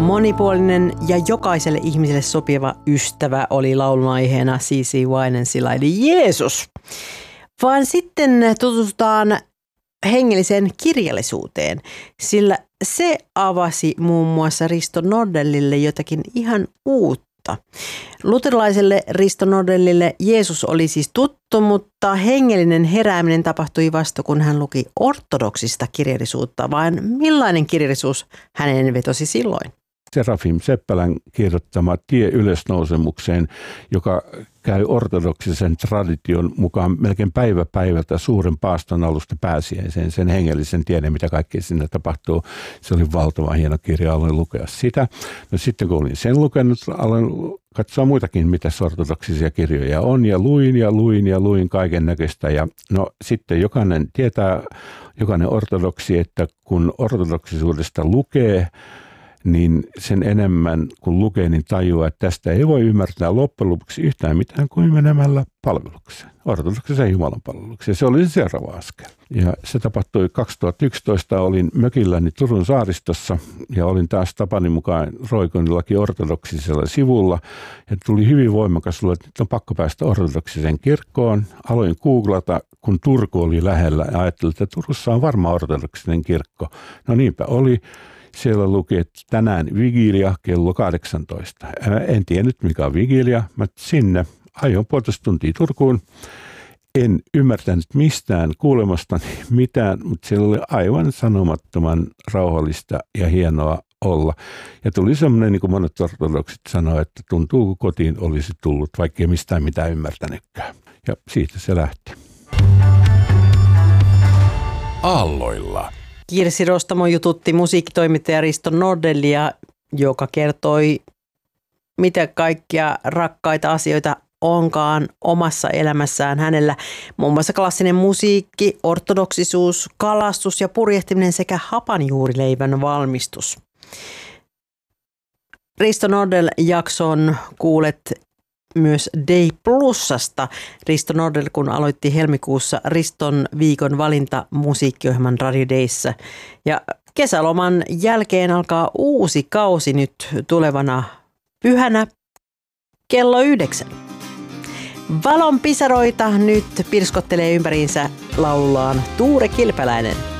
Monipuolinen ja jokaiselle ihmiselle sopiva ystävä oli laulun aiheena C.C. Winensilla eli Jeesus. Vaan sitten tutustutaan hengelliseen kirjallisuuteen, sillä se avasi muun muassa Risto Nordellille jotakin ihan uutta. Luterilaiselle Risto Nordellille Jeesus oli siis tuttu, mutta hengellinen herääminen tapahtui vasta, kun hän luki ortodoksista kirjallisuutta. Vaan millainen kirjallisuus hänen vetosi silloin? Serafim Seppälän kirjoittama Tie ylösnousemukseen, joka käy ortodoksisen tradition mukaan melkein päivä päivältä suuren paaston alusta pääsiäiseen, sen hengellisen tiedon, mitä kaikkea sinne tapahtuu. Se oli valtava hieno kirja, aloin lukea sitä. No sitten kun olin sen lukenut, aloin katsoa muitakin, mitä ortodoksisia kirjoja on, ja luin kaiken näköistä. Ja no sitten jokainen ortodoksi, että kun ortodoksisuudesta lukee, niin sen enemmän kun lukee, niin tajuaa, että tästä ei voi ymmärtää loppujen lopuksi yhtään mitään kuin menemällä palvelukseen, ortodoksisen Jumalan palvelukseen. Se oli se seuraava askel. Ja se tapahtui 2011, olin mökilläni Turun saaristossa ja olin taas tapani mukaan roikoinnillakin ortodoksisella sivulla. Ja tuli hyvin voimakas luo, että nyt on pakko päästä ortodoksiseen kirkkoon. Aloin googlata, kun Turku oli lähellä ja ajattelin, että Turussa on varmaan ortodoksinen kirkko. No niinpä oli. Siellä luki, että tänään vigilia kello 18. En tiennyt mikä on vigilia, mutta sinne ajoin puolitoista tuntia Turkuun. En ymmärtänyt mistään kuulemastani mitään, mutta siellä oli aivan sanomattoman rauhallista ja hienoa olla. Ja tuli semmoinen, niin kuin monet ortodoksit sanoo, että tuntuu kun kotiin olisi tullut, vaikka ei mistään mitään ymmärtänytkään. Ja siitä se lähti. Aalloilla. Kirsi Rostamo jututti musiikkitoimittaja Risto Nordellia, joka kertoi, mitä kaikkia rakkaita asioita onkaan omassa elämässään hänellä. Muun muassa klassinen musiikki, ortodoksisuus, kalastus ja purjehtiminen sekä hapanjuurileivän valmistus. Risto Nordell-jakson kuulet myös Day Plusasta. Risto Nordell, kun aloitti helmikuussa Riston viikon valinta musiikkiohjelman Radio Dayssä. Ja kesäloman jälkeen alkaa uusi kausi nyt tulevana pyhänä kello 9. Valon pisaroita nyt pirskottelee ympäriinsä laulullaan Tuure Kilpeläinen.